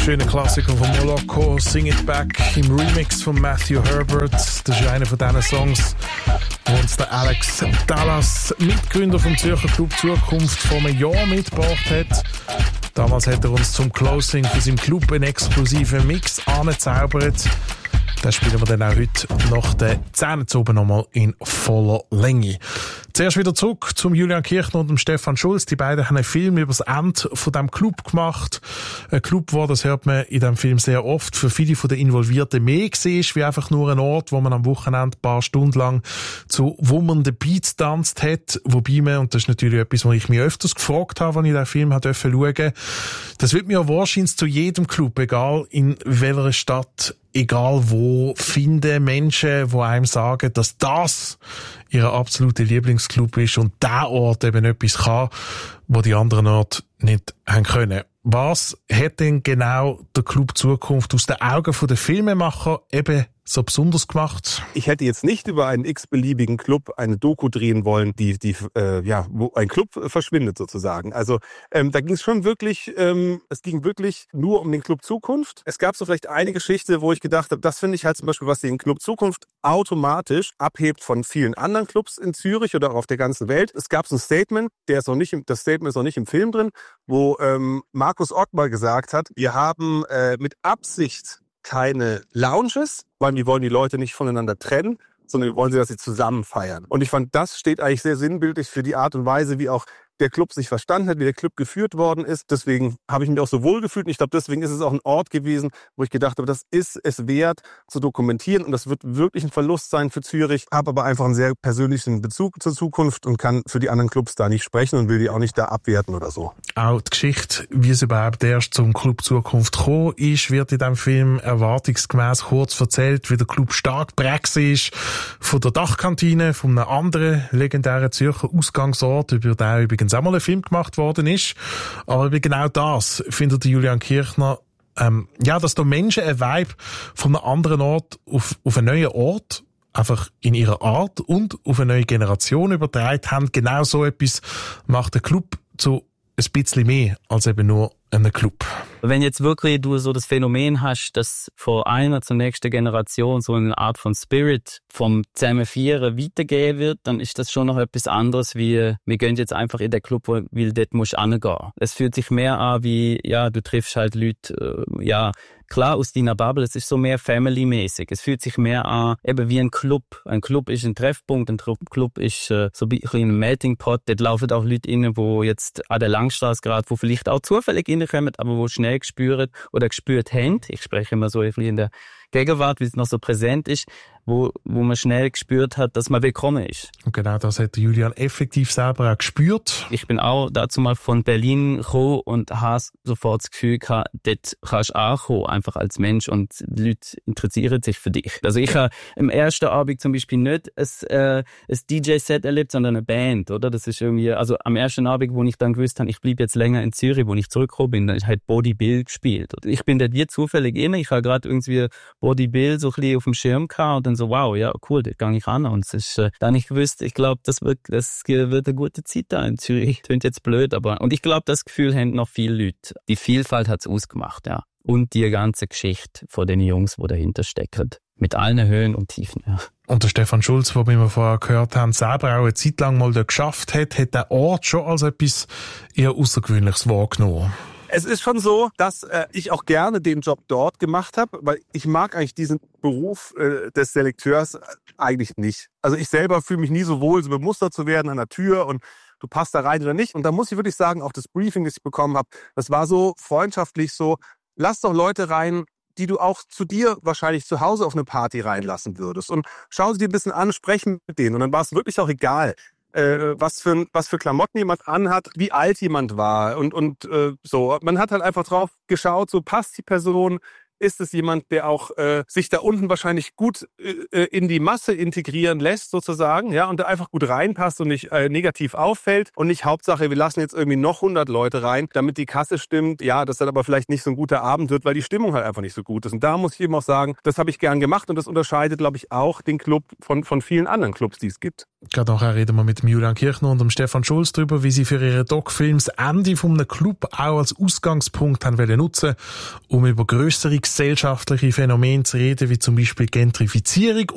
schöner Klassiker von Moloko, Sing It Back im Remix von Matthew Herbert. Das ist einer von diesen Songs, wo uns der Alex Dallas, Mitgründer vom Zürcher Club Zukunft, vor einem Jahr mitgebracht hat. Damals hat er uns zum Closing von seinem Club einen exklusiven Mix angezaubert. Den spielen wir dann auch heute nach der 10 oben nochmal in voller Länge. Zuerst wieder zurück zum Julian Kirchner und dem Stefan Schulz. Die beiden haben einen Film über das Ende von diesem Club gemacht. Ein Club war, das hört man in diesem Film sehr oft, für viele von den Involvierten mehr war, wie einfach nur ein Ort, wo man am Wochenende ein paar Stunden lang zu wummernden Beats tanzt hat. Wobei man, und das ist natürlich etwas, was ich mich öfters gefragt habe, als ich den Film schauen durfte, das wird mir wahrscheinlich zu jedem Club, egal in welcher Stadt, egal wo, finden Menschen, die einem sagen, dass das ihr absoluter Lieblingsclub ist und der Ort eben etwas kann, wo die anderen Orte nicht haben können. Was hat denn genau der Club Zukunft aus den Augen der Filmemacher eben so besonders gemacht? Ich hätte jetzt nicht über einen x-beliebigen Club eine Doku drehen wollen, wo ein Club verschwindet sozusagen. Also da ging es schon wirklich, es ging wirklich nur um den Club Zukunft. Es gab so vielleicht eine Geschichte, wo ich gedacht habe, das finde ich halt zum Beispiel, was den Club Zukunft automatisch abhebt von vielen anderen Clubs in Zürich oder auch auf der ganzen Welt. Es gab so ein Statement, das Statement ist noch nicht im Film drin, wo Markus Ockmar gesagt hat, wir haben mit Absicht keine Lounges, weil wir wollen die Leute nicht voneinander trennen, sondern wir wollen sie, dass sie zusammen feiern. Und ich fand, das steht eigentlich sehr sinnbildlich für die Art und Weise, wie auch der Club sich verstanden hat, wie der Club geführt worden ist. Deswegen habe ich mich auch so wohl gefühlt. Und ich glaube, deswegen ist es auch ein Ort gewesen, wo ich gedacht habe, das ist es wert zu dokumentieren. Und das wird wirklich ein Verlust sein für Zürich. Habe aber einfach einen sehr persönlichen Bezug zur Zukunft und kann für die anderen Clubs da nicht sprechen und will die auch nicht da abwerten oder so. Auch die Geschichte, wie es überhaupt erst zum Club Zukunft gekommen ist, wird in diesem Film erwartungsgemäß kurz erzählt, wie der Club stark geprägt ist von der Dachkantine, von einem anderen legendären Zürcher Ausgangsort, über den übrigens auch mal ein Film gemacht worden ist. Aber genau das findet Julian Kirchner, dass da Menschen einen Vibe von einem anderen Ort auf einen neuen Ort einfach in ihrer Art und auf eine neue Generation übertragen haben. Genau so etwas macht der Club zu ein bisschen mehr als eben nur ein Club. Wenn jetzt wirklich du so das Phänomen hast, dass von einer zur nächsten Generation so eine Art von Spirit vom Zusammenfeiern weitergehen wird, dann ist das schon noch etwas anderes, wie wir gehen jetzt einfach in den Club, weil dort musst du hingehen. Es fühlt sich mehr an wie, du triffst halt Leute, klar aus deiner Bubble, es ist so mehr Family-mäßig. Es fühlt sich mehr an, eben wie ein Club. Ein Club ist ein Treffpunkt, ein Club ist so ein bisschen ein Melting Pot. Dort laufen auch Leute rein, die jetzt an der Langstrasse gerade, die vielleicht auch zufällig reinkommen, aber die schnell gespürt oder gespürt haben. Ich spreche immer so ein bisschen in der Gegenwart, wie es noch so präsent ist, wo man schnell gespürt hat, dass man willkommen ist. Und genau das hat Julian effektiv selber auch gespürt. Ich bin auch dazu mal von Berlin gekommen und habe sofort das Gefühl gehabt, dort kannst du auch kommen, einfach als Mensch, und die Leute interessieren sich für dich. Also ich habe im ersten Abend zum Beispiel nicht ein DJ-Set erlebt, sondern eine Band, oder? Das ist irgendwie, also am ersten Abend, wo ich dann gewusst habe, ich bleibe jetzt länger in Zürich, wo ich zurückgekommen bin, dann hat Body Bill gespielt. Ich bin dort wie zufällig rein, ich habe gerade irgendwie Body Bill so ein bisschen auf dem Schirm gehabt und dann so, wow, ja, cool, da gehe ich an. Und es ist, da nicht gewusst, ich glaube, das wird eine gute Zeit da in Zürich. Klingt jetzt blöd, aber, und ich glaube, das Gefühl haben noch viele Leute. Die Vielfalt hat es ausgemacht, ja. Und die ganze Geschichte von den Jungs, die dahinter stecken. Mit allen Höhen und Tiefen, ja. Und der Stefan Schulz, den wir vorher gehört haben, selber auch eine Zeit lang mal dort geschafft hat der Ort schon als etwas eher Außergewöhnliches wahrgenommen. Es ist schon so, dass ich auch gerne den Job dort gemacht habe, weil ich mag eigentlich diesen Beruf des Selekteurs eigentlich nicht. Also ich selber fühle mich nie so wohl, so bemustert zu werden an der Tür und du passt da rein oder nicht. Und da muss ich wirklich sagen, auch das Briefing, das ich bekommen habe, das war so freundschaftlich so, lass doch Leute rein, die du auch zu dir wahrscheinlich zu Hause auf eine Party reinlassen würdest. Und schau sie dir ein bisschen an, sprechen mit denen. Und dann war es wirklich auch egal, was für Klamotten jemand anhat, wie alt jemand war und so. Man hat halt einfach drauf geschaut, so passt die Person, ist es jemand, der auch sich da unten wahrscheinlich gut in die Masse integrieren lässt sozusagen, ja, und da einfach gut reinpasst und nicht negativ auffällt und nicht Hauptsache, wir lassen jetzt irgendwie noch 100 Leute rein, damit die Kasse stimmt, ja, das dann aber vielleicht nicht so ein guter Abend wird, weil die Stimmung halt einfach nicht so gut ist. Und da muss ich eben auch sagen, das habe ich gern gemacht und das unterscheidet, glaube ich, auch den Club von vielen anderen Clubs, die es gibt. Gerade nachher reden wir mit Julian Kirchner und Stefan Schulz darüber, wie sie für ihre Doc-Filme das Ende von einem Club auch als Ausgangspunkt haben wollen nutzen, um über grössere gesellschaftliche Phänomene zu reden, wie zum Beispiel Gentrifizierung